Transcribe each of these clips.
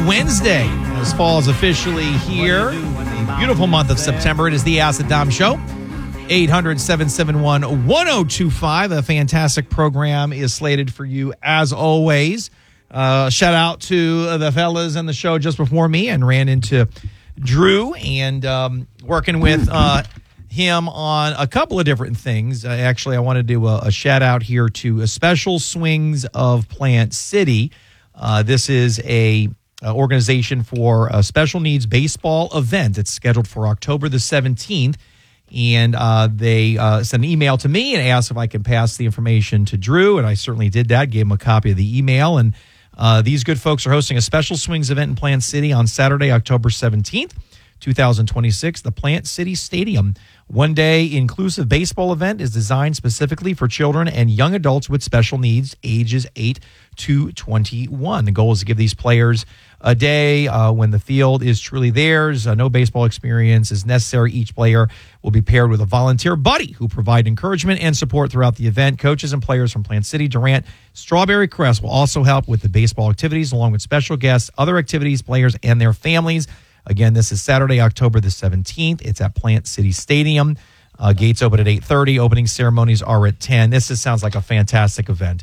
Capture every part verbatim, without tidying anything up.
Wednesday, as fall is officially here. The beautiful month of September. It is the Ask the Dom Show. eight hundred, seven seven one, one oh two five. A fantastic program is slated for you as always. Uh, shout out to the fellas in the show just before me, and ran into Drew and um, working with uh, him on a couple of different things. Uh, actually, I want to do a, a shout out here to a Special Swings of Plant City. Uh, this is a, a organization for a special needs baseball event. It's scheduled for October the seventeenth. And uh, they uh, sent an email to me and asked if I could pass the information to Drew, and I certainly did that, gave him a copy of the email. And uh, these good folks are hosting a Special Swings event in Plant City on Saturday, October seventeenth, twenty twenty-six, the Plant City Stadium. One-day inclusive baseball event is designed specifically for children and young adults with special needs, ages eight to twenty-one. The goal is to give these players a day uh, when the field is truly theirs. Uh, no baseball experience is necessary. Each player will be paired with a volunteer buddy who provide encouragement and support throughout the event. Coaches and players from Plant City, Durant, Strawberry Crest will also help with the baseball activities, along with special guests, other activities, players, and their families. Again, this is Saturday, October the seventeenth. It's at Plant City Stadium. Uh, gates open at eight thirty. Opening ceremonies are at ten. This is, sounds like a fantastic event.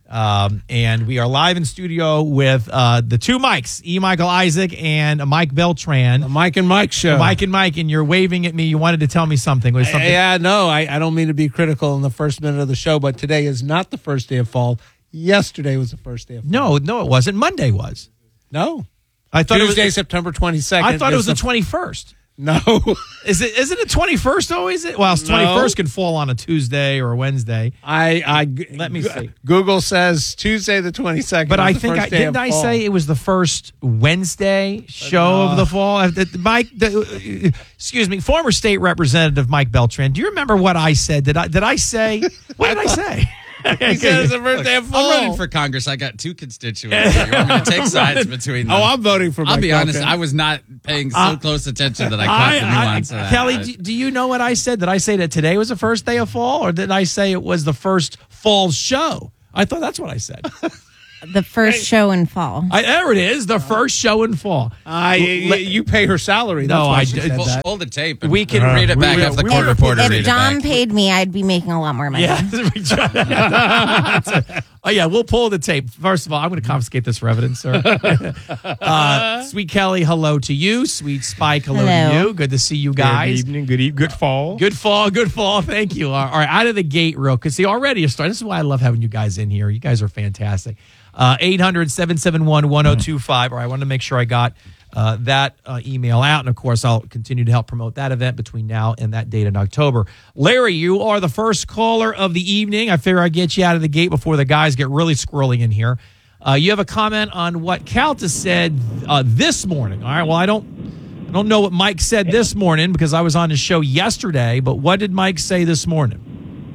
Um, and we are live in studio with uh, the two Mikes, E. Michael Isaac and Mike Beltran. The Mike and Mike show. Mike and Mike, and you're waving at me. You wanted to tell me something. Was something? Yeah, no, I, I don't mean to be critical in the first minute of the show, but today is not the first day of fall. Yesterday was the first day of fall. No, no, it wasn't. Monday was. No. I thought Tuesday, it was September twenty-second. I thought it was the twenty-first. No. Is it? Isn't it twenty-first always? Well, twenty-first can fall on a Tuesday or a Wednesday. I, I Let me see. Google says Tuesday the twenty-second. But I think I didn't I say it was the first Wednesday show of the fall. Uh, Mike, the, excuse me, former state representative Mike Beltran. Do you remember what I said? Did I did I say? What did I say? He said it's the first day of fall. I'm running for Congress. I got two constituents. You want me to take sides between them? Oh, I'm voting for Mike I'll be Beltran. honest, I was not paying so Uh, close attention that I caught I, the I, nuance of that. Kelly, do, do you know what I said? Did I say that today was the first day of fall, or did I say it was the first fall show? I thought that's what I said. The first show in fall. I, there it is, the first show in fall. I, you, you pay her salary. That's No, why I she did- said Pull, that. pull the tape and We can- read it back. we- Have the we court were- reporter If read it Dom back. paid me, I'd be making a lot more money. Yeah. Oh, yeah, we'll pull the tape. First of all, I'm going to confiscate this for evidence, sir. uh, Sweet Kelly, hello to you. Sweet Spike, hello, Hello. to you. Good to see you guys. Good evening, good evening, good fall. Good fall, good fall. Thank you. All right, out of the gate, real, because see, already you're starting. This is why I love having you guys in here. You guys are fantastic. Uh, eight hundred, seven seven one, one oh two five. All right, I wanted to make sure I got uh, that uh, email out. And, of course, I'll continue to help promote that event between now and that date in October. Larry, you are the first caller of the evening. I figure I'd get you out of the gate before the guys get really squirrely in here. Uh, you have a comment on what Calta said uh, this morning. All right, well, I don't, I don't know what Mike said this morning because I was on his show yesterday, but what did Mike say this morning?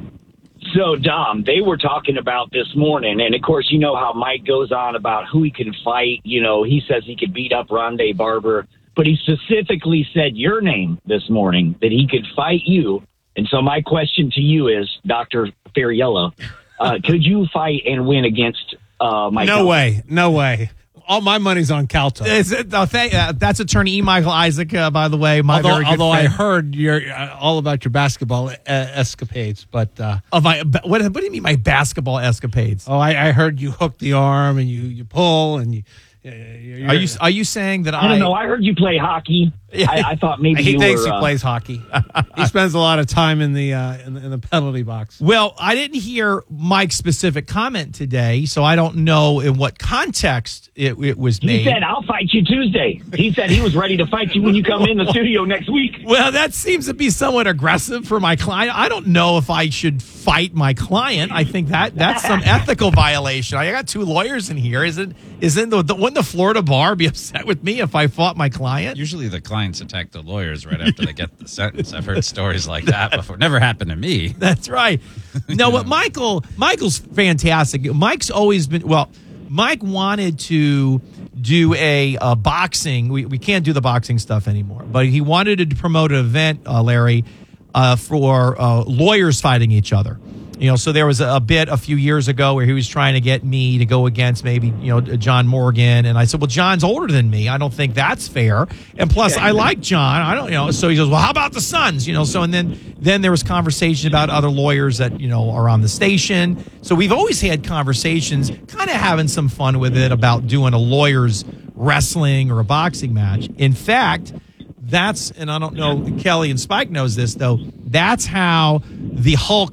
So, Dom, they were talking about this morning, and of course, you know how Mike goes on about who he can fight. You know, he says he could beat up Rondé Barber, but he specifically said your name this morning, that he could fight you. And so my question to you is, Doctor Ferriello, uh, could you fight and win against uh, Mike? No way. No way. All my money's on Calto. Is it, uh, thank, uh, that's attorney E. Michael Isaac, uh, by the way. My although very good although I friend. heard your uh, all about your basketball uh, escapades, but uh, Of my, what, what do you mean my basketball escapades? oh, I, I heard you hook the arm and you, you pull and you. Uh, Are you are you saying that I? I don't know. I heard you play hockey. I, I thought maybe He you thinks were, he uh, plays hockey. He spends a lot of time in the uh, in the, in the penalty box. Well, I didn't hear Mike's specific comment today, so I don't know in what context it, it was He made. said, I'll fight you Tuesday. He said he was ready to fight you when you come in the studio next week. Well, that seems to be somewhat aggressive for my client. I don't know if I should fight my client. I think that that's some ethical violation. I got two lawyers in here. Isn't isn't the, the wouldn't the Florida bar be upset with me if I fought my client? Usually the clients attack the lawyers right after they get the sentence. I've heard stories like that before. Never happened to me. That's right. No, but Michael, Michael's fantastic. Mike's always been, well, Mike wanted to do a, a boxing. We, we can't do the boxing stuff anymore, but he wanted to promote an event, uh, Larry, uh, for uh, lawyers fighting each other. You know, so there was a, a bit a few years ago where he was trying to get me to go against maybe, you know, John Morgan. And I said, well, John's older than me. I don't think that's fair. And plus, I like John. I don't, you know, so he goes, well, how about the Suns? You know, so and then then there was conversation about other lawyers that, you know, are on the station. So we've always had conversations, kind of having some fun with it about doing a lawyer's wrestling or a boxing match. In fact, that's, and I don't know, Kelly and Spike knows this, though, that's how the Hulk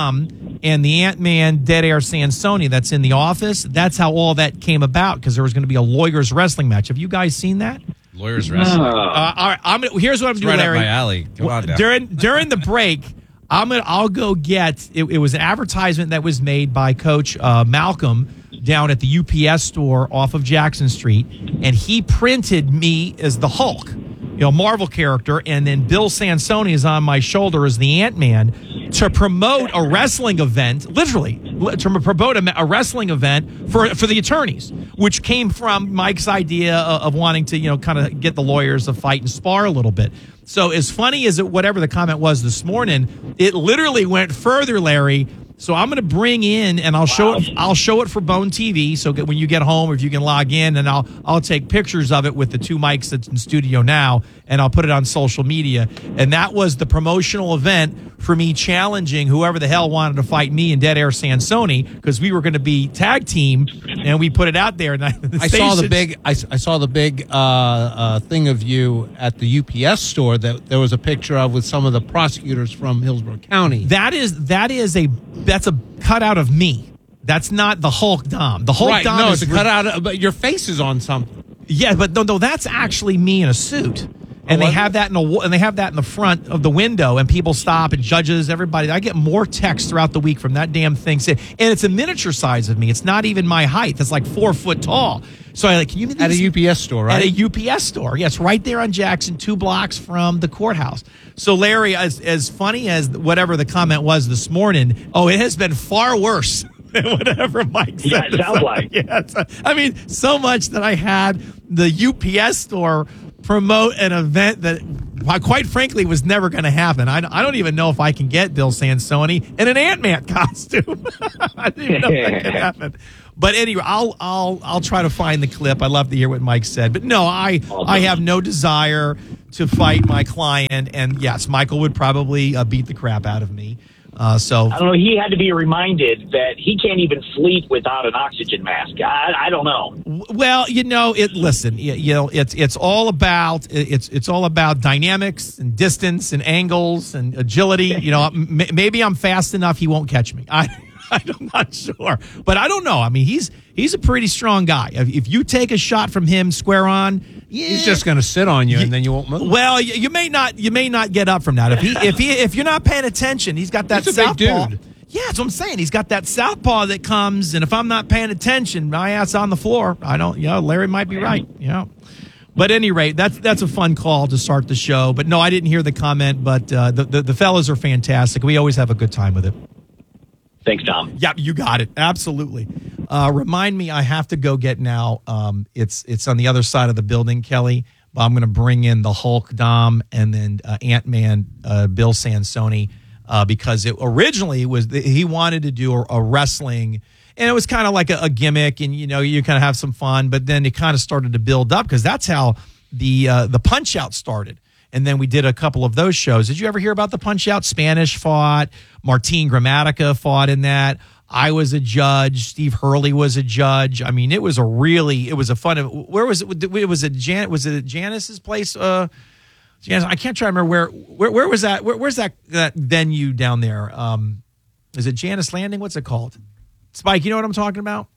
Dom and the Ant-Man Dead Air Sansoni that's in The Office, that's how all that came about, because there was going to be a lawyer's wrestling match. Have you guys seen that? Lawyers wrestling. Uh, all right, I'm gonna, here's what I'm It's doing, right Larry. up my alley. Come on down. During, during the break, I'm gonna, I'll go get, it, it was an advertisement that was made by Coach uh, Malcolm down at the U P S store off of Jackson Street, and he printed me as the Hulk, you know, Marvel character, and then Bill Sansoni is on my shoulder as the Ant-Man to promote a wrestling event, literally, to promote a, a wrestling event for for the attorneys, which came from Mike's idea of, of wanting to, you know, kind of get the lawyers to fight and spar a little bit. So as funny as it, whatever the comment was this morning, it literally went further, Larry. So I'm going to bring in, and I'll wow. show it. I'll show it for Bone T V. So when you get home, or if you can log in, and I'll I'll take pictures of it with the two mics that's in studio now, and I'll put it on social media. And that was the promotional event for me challenging whoever the hell wanted to fight me and Dead Air Sansoni, because we were going to be tag team, and we put it out there. And I, the I saw the big. I, I saw the big uh, uh, thing of you at the U P S store that there was a picture of with some of the prosecutors from Hillsborough County. That is that is a that's a cutout of me. That's not the Hulk Dom. The Hulk right, Dom no, is it's a cutout, of, but your face is on something. Yeah, but no, no, that's actually me in a suit. And oh, they have that in a and they have that in the front of the window, and people stop, and judges, everybody. I get more texts throughout the week from that damn thing, and it's a miniature size of me. It's not even my height. It's like four foot tall. So I like, can you at a U P S store, right? At a U P S store, yes, right there on Jackson, two blocks from the courthouse. So Larry, as as funny as whatever the comment was this morning, oh, it has been far worse than whatever Mike said. Yeah, it sounds like. Yeah, I mean, so much that I had the U P S store promote an event that, quite frankly, was never going to happen. I, I don't even know if I can get Bill Sansoni in an Ant-Man costume. I didn't even know that could happen. But anyway, I'll I'll I'll try to find the clip. I'd love to hear what Mike said. But no, I I have no desire to fight my client. And yes, Michael would probably uh, beat the crap out of me. Uh, so I don't know. He had to be reminded that he can't even sleep without an oxygen mask. I, I don't know. Well, you know, it. Listen, you, you know, it's it's all about it's it's all about dynamics and distance and angles and agility. You know, m- maybe I'm fast enough he won't catch me. I. I'm not sure, but I don't know. I mean, he's he's a pretty strong guy. If you take a shot from him square on, yeah, he's just going to sit on you, and then you won't move. Well, you, you may not you may not get up from that. If he if he if you're not paying attention, he's got that he's a big southpaw. dude. Yeah, that's what I'm saying. He's got that southpaw that comes, and if I'm not paying attention, my ass on the floor. I don't. You know, Larry might be right. You know. But at any rate, that's that's a fun call to start the show. But no, I didn't hear the comment. But uh, the, the the fellas are fantastic. We always have a good time with it. Thanks, Tom. Yeah, you got it. Absolutely. Uh, remind me, I have to go get now. Um, it's it's on the other side of the building, Kelly. But I'm going to bring in the Hulk Dom and then uh, Ant-Man uh, Bill Sansoni uh, because it originally was he wanted to do a, a wrestling, and it was kind of like a, a gimmick, and you know you kind of have some fun, but then it kind of started to build up because that's how the uh, the Punch Out started. And then we did a couple of those shows. Did you ever hear about the Punch Out? Spanish fought. Martin Gramatica fought in that. I was a judge. Steve Hurley was a judge. I mean, it was a really, it was a fun. Where was it? It was a Jan. Was it at Janice's place? Uh, Janice, I can't try to remember where. Where, where was that? Where, where's that, that venue down there? Um, is it Janice Landing? What's it called? Spike, you know what I'm talking about?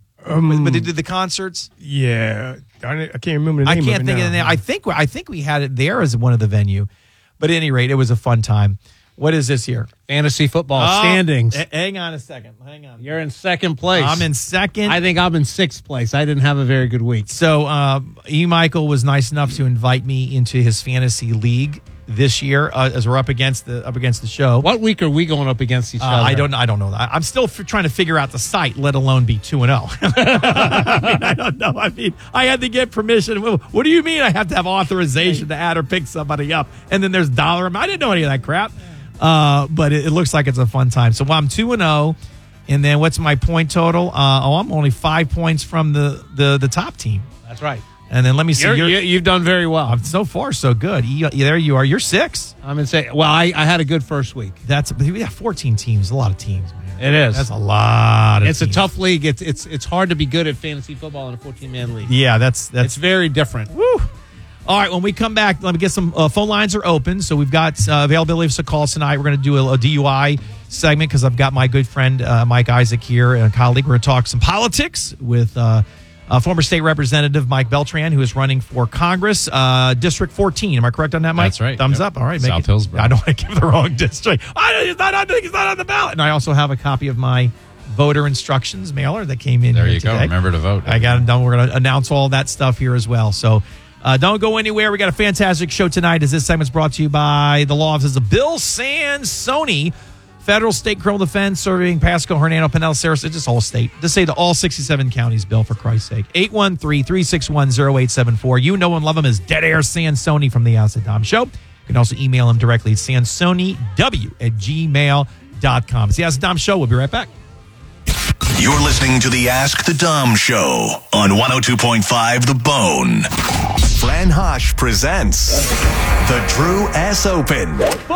Um, but they did the concerts. Yeah, I can't remember the name. I can't of it think now. of the name. I think I think we had it there as one of the venue. But at any rate, it was a fun time. What is this here? Fantasy football Oh, standings. h- hang on a second. Hang on. You're in second place. I'm in second. I think I'm in sixth place. I didn't have a very good week. So uh, E. Michael was nice enough to invite me into his fantasy league this year uh, as we're up against the up against the show. What week are we going up against each Uh, other? I don't. I don't know. I, I'm still f- trying to figure out the site, let alone be two and zero. I mean, I don't know. I mean, I had to get permission. What do you mean? I have to have authorization to add or pick somebody up, and then there's dollar amount. I didn't know any of that crap. Uh, but it, it looks like it's a fun time. So I'm two and zero, and then what's my point total? Uh, oh, I'm only five points from the the, the top team. That's right. And then let me see. You're, You're, you you've done very well. so far, so good. You, there you are. You're six. I'm gonna say. Well, I, I had a good first week. That's we have fourteen teams. A lot of teams, man. It is. That's a lot of It's teams. a tough league. It's it's it's hard to be good at fantasy football in a fourteen man league. Yeah, that's that's It's very different. Woo. All right, when we come back, let me get some uh, phone lines are open. So we've got uh, availability for calls tonight. We're going to do a, a D U I segment because I've got my good friend uh, Mike Isaac here, a colleague. We're going to talk some politics with uh, uh, former state representative Mike Beltran, who is running for Congress, uh, District fourteen. Am I correct on that, Mike? That's right. Thumbs Yep. up. All right. South it, Hillsborough. I don't want to give the wrong district. I don't, it's not on, it's not on the ballot. And I also have a copy of my voter instructions mailer that came in There here you go. today. Remember to vote. I got it done. We're going to announce all that stuff here as well. So uh, don't go anywhere. We got a fantastic show tonight as this segment's brought to you by the law offices of Bill Sansoni, federal state criminal defense serving Pasco, Hernando, Pinellas, Sarasota, just whole state. Just say to all sixty-seven counties, Bill, for Christ's sake. eight one three, three six one, zero eight seven four. You know and love him as Dead Air Sansoni from the Acid Dom Show. You can also email him directly at sansoniw at gmail dot com. It's the Acid Dom Show. We'll be right back. You're listening to the Ask the Dom Show on one oh two point five The Bone. Fran Hosh presents the Drew S. Open.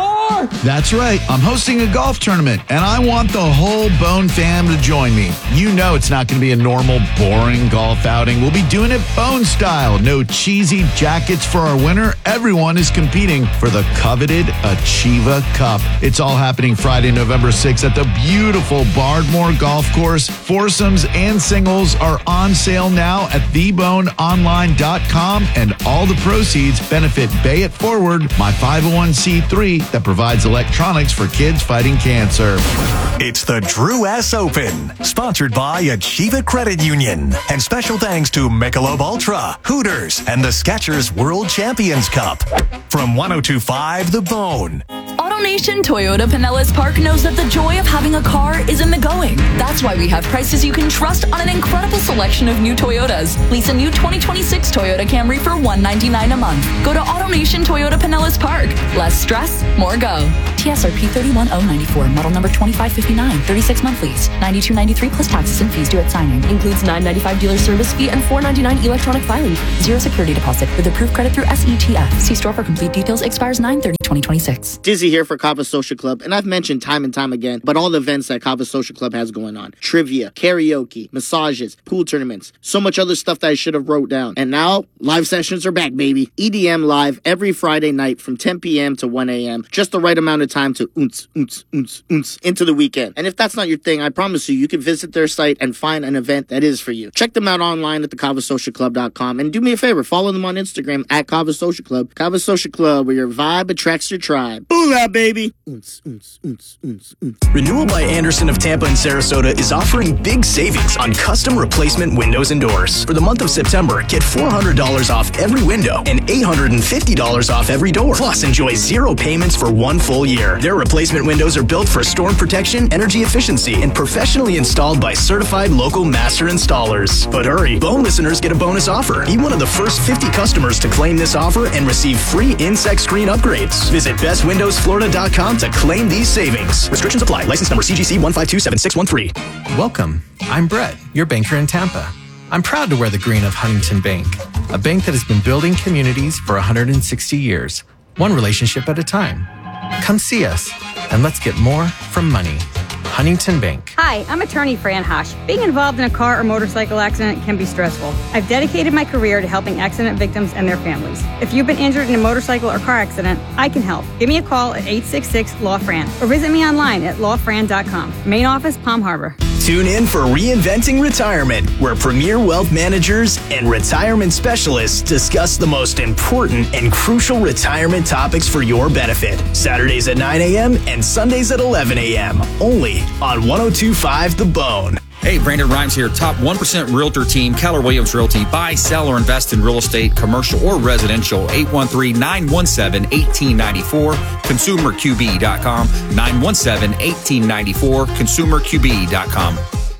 That's right. I'm hosting a golf tournament, and I want the whole Bone fam to join me. You know it's not going to be a normal, boring golf outing. We'll be doing it Bone style. No cheesy jackets for our winner. Everyone is competing for the coveted Achieva Cup. It's all happening Friday, November sixth at the beautiful Bardmore Golf Course. Foursomes and singles are on sale now at the bone online dot com, and all the proceeds benefit Bay It Forward, my five oh one c three that provides electronics for kids fighting cancer. It's the Drew S. Open, sponsored by Achieva Credit Union. And special thanks to Michelob Ultra, Hooters, and the Skechers World Champions Cup. From one oh two point five The Bone. AutoNation Toyota Pinellas Park knows that the joy of having a car is in the going. That's why we have prices you can trust on an incredible selection of new Toyotas. Lease a new twenty twenty-six Toyota Camry for one hundred ninety-nine dollars a month. Go to AutoNation Toyota Pinellas Park. Less stress, more go. T S R P three one oh nine four, model number twenty-five fifty-nine, thirty-six month lease, ninety-two ninety-three plus taxes and fees due at signing. Includes nine ninety-five dealer service fee and four ninety-nine electronic filing. Zero security deposit with approved credit through S E T F. See store for complete details. Expires nine thirty twenty twenty-six. Dizzy here for Kava Social Club, and I've mentioned time and time again, but all the events that Kava Social Club has going on. Trivia, karaoke, massages, pool tournaments, so much other stuff that I should have wrote down. And now, live sessions are back, baby. E D M live every Friday night from ten p.m. to one a.m. Just the right amount of time to oonce, oonce, oonce, oonce into the weekend. And if that's not your thing, I promise you, you can visit their site and find an event that is for you. Check them out online at the kava social club dot com, and do me a favor, follow them on Instagram at Kava Social Club. Kava Social Club, where your vibe attracts your tribe. Booyah, baby! Oonce, oonce, oonce, oonce, oonce. Renewal by Anderson of Tampa and Sarasota is offering big savings on custom replacement windows and doors. For the month of September, get four hundred dollars off every window and eight hundred fifty dollars off every door. Plus, enjoy zero payments for one full year. Their replacement windows are built for storm protection, energy efficiency, and professionally installed by certified local master installers. But hurry, Bone listeners get a bonus offer. Be one of the first fifty customers to claim this offer and receive free insect screen upgrades. Visit best windows florida dot com to claim these savings. Restrictions apply. License number C G C one five two seven six one three. Welcome. I'm Brett, your banker in Tampa. I'm proud to wear the green of Huntington Bank, a bank that has been building communities for one hundred sixty years, one relationship at a time. Come see us, and let's get more from money. Huntington Bank. Hi, I'm attorney Fran Hosh. Being involved in a car or motorcycle accident can be stressful. I've dedicated my career to helping accident victims and their families. If you've been injured in a motorcycle or car accident, I can help. Give me a call at eight six six, L A W, F R A N or visit me online at law fran dot com. Main office, Palm Harbor. Tune in for Reinventing Retirement, where premier wealth managers and retirement specialists discuss the most important and crucial retirement topics for your benefit. Saturdays at nine a.m. and Sundays at eleven a.m. Only on one oh two point five The Bone. Hey, Brandon Rhymes here, top one percent realtor team, Keller Williams Realty. Buy, sell, or invest in real estate, commercial or residential. eight one three, nine one seven, one eight nine four, consumer q b dot com. nine one seven, one eight nine four, consumer q b dot com.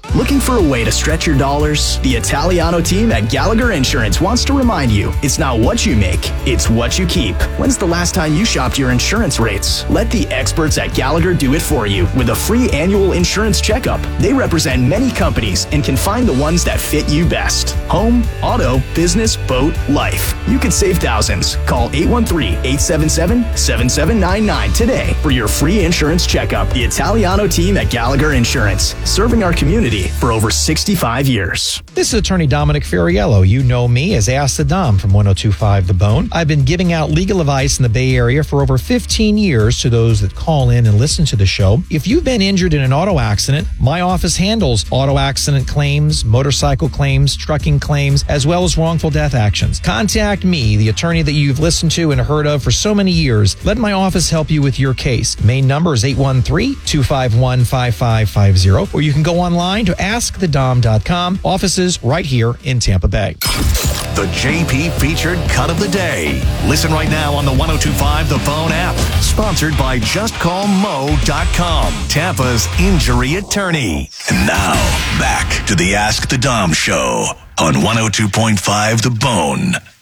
Looking for a way to stretch your dollars? The Italiano team at Gallagher Insurance wants to remind you, it's not what you make, it's what you keep. When's the last time you shopped your insurance rates? Let the experts at Gallagher do it for you with a free annual insurance checkup. They represent many companies and can find the ones that fit you best. Home, auto, business, boat, life. You could save thousands. Call eight one three, eight seven seven, seven seven nine nine today for your free insurance checkup. The Italiano team at Gallagher Insurance, serving our community for over sixty-five years. This is attorney Dominic Ferriello. You know me as Ask the Dom from one oh two point five The Bone. I've been giving out legal advice in the Bay Area for over fifteen years to those that call in and listen to the show. If you've been injured in an auto accident, my office handles auto accident claims, motorcycle claims, trucking claims, as well as wrongful death actions. Contact me, the attorney that you've listened to and heard of for so many years. Let my office help you with your case. Main number is eight one three, two five one, five five five zero, or you can go online to ask the dom dot com. Offices right here in Tampa Bay. The J P featured cut of the day. Listen right now on the one oh two point five The Bone app. Sponsored by just call mo dot com, Tampa's injury attorney. And now, back to the Ask the Dom show on one oh two point five The Bone.